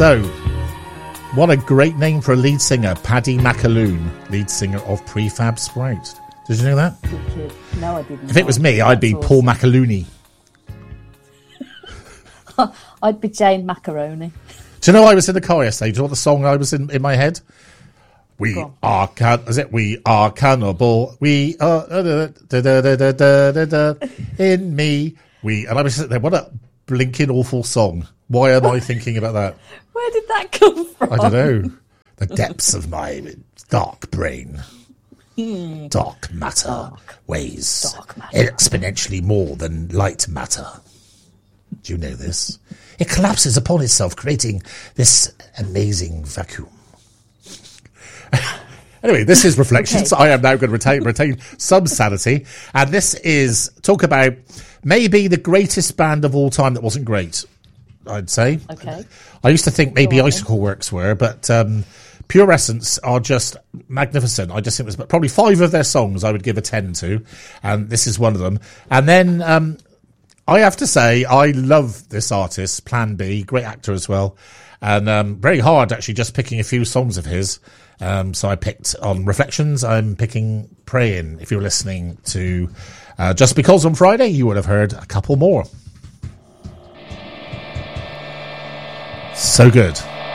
So, what a great name for a lead singer. Paddy McAloon, lead singer of Prefab Sprout. Did you know that? No, I didn't. If it was me, I'd be Paul McAlooney. I'd be Jane Macaroni. Do you know I was in the car yesterday? Do you know what the song I was in my head? We are cannibal. We are in me. And I was sitting there. What a blinking awful song. Why am I thinking about that? Where did that come from? I don't know. The depths of my dark brain. Dark matter weighs exponentially more than light matter. Do you know this? It collapses upon itself, creating this amazing vacuum. Anyway, this is Reflections. Okay. I am now going to retain some sanity. And this is talk about maybe the greatest band of all time that wasn't great, I'd say. Okay. I used to think maybe Icicle Works were, but Pure Essence are just magnificent. I just think it was probably 5 of their songs I would give a 10 to, and this is one of them. And then I have to say I love this artist, Plan B, great actor as well, and very hard actually just picking a few songs of his. So I picked on Reflections. I'm picking Praying. If you're listening to Just Because on Friday, you would have heard a couple more. So good.